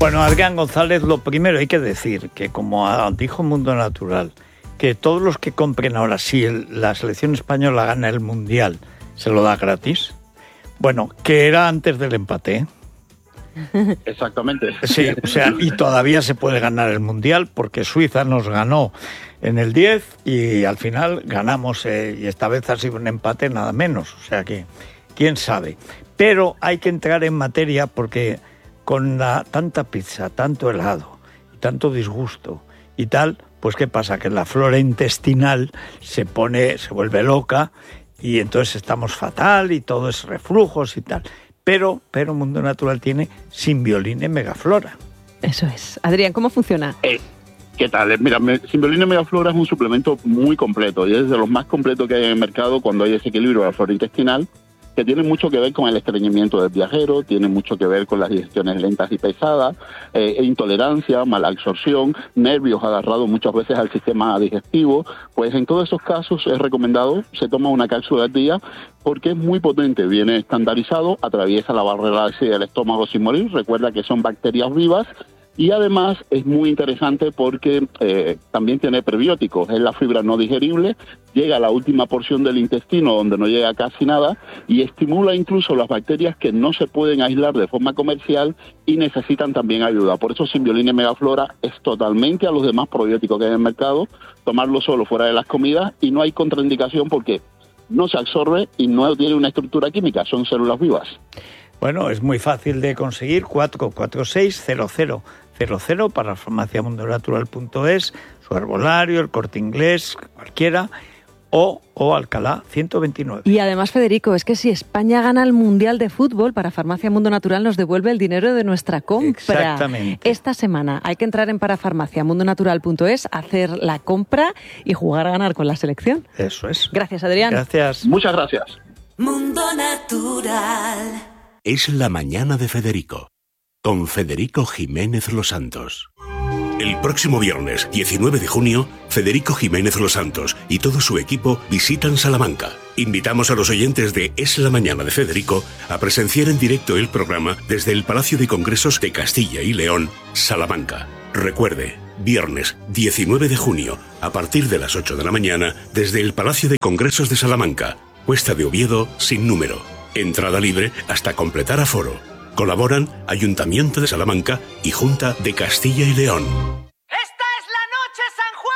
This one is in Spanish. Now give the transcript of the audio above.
Bueno, Adrián González, lo primero hay que decir que, como dijo Mundo Natural, que todos los que compren ahora, si la selección española gana el Mundial, se lo da gratis. Bueno, que era antes del empate, ¿eh? Exactamente. Sí, o sea, y todavía se puede ganar el Mundial porque Suiza nos ganó en el 10 y al final ganamos, y esta vez ha sido un empate nada menos, o sea que quién sabe. Pero hay que entrar en materia porque con tanta pizza, tanto helado, tanto disgusto y tal, pues ¿qué pasa? Que la flora intestinal se vuelve loca y entonces estamos fatal y todo es reflujos y tal. Pero Mundo Natural tiene Simbioline Megaflora. Eso es. Adrián, ¿cómo funciona? ¿Qué tal? Mira, Simbioline Megaflora es un suplemento muy completo y es de los más completos que hay en el mercado cuando hay desequilibrio de la flora intestinal, que tiene mucho que ver con el estreñimiento del viajero, tiene mucho que ver con las digestiones lentas y pesadas, intolerancia, mala absorción, nervios agarrados muchas veces al sistema digestivo. Pues en todos esos casos es recomendado, se toma una cápsula al día porque es muy potente, viene estandarizado, atraviesa la barrera del estómago sin morir, recuerda que son bacterias vivas. Y además es muy interesante porque también tiene prebióticos, es la fibra no digerible, llega a la última porción del intestino donde no llega casi nada y estimula incluso las bacterias que no se pueden aislar de forma comercial y necesitan también ayuda. Por eso Simbioline Megaflora es totalmente a los demás probióticos que hay en el mercado, tomarlo solo fuera de las comidas y no hay contraindicación porque no se absorbe y no tiene una estructura química, son células vivas. Bueno, es muy fácil de conseguir, 446-0000 para farmaciamundonatural.es, su herbolario, el Corte Inglés, cualquiera, o Alcalá 129. Y además, Federico, es que si España gana el Mundial de Fútbol, para Farmacia Mundo Natural nos devuelve el dinero de nuestra compra. Exactamente. Esta semana hay que entrar en parafarmaciamundonatural.es, hacer la compra y jugar a ganar con la selección. Eso es. Gracias, Adrián. Gracias. Muchas gracias. Mundo Natural. Es la mañana de Federico, con Federico Jiménez Los Santos. El próximo viernes, 19 de junio, Federico Jiménez Los Santos y todo su equipo visitan Salamanca. Invitamos a los oyentes de Es la mañana de Federico a presenciar en directo el programa desde el Palacio de Congresos de Castilla y León, Salamanca. Recuerde, viernes 19 de junio, a partir de las 8 de la mañana, desde el Palacio de Congresos de Salamanca, Cuesta de Oviedo, sin número. Entrada libre hasta completar aforo. Colaboran Ayuntamiento de Salamanca y Junta de Castilla y León.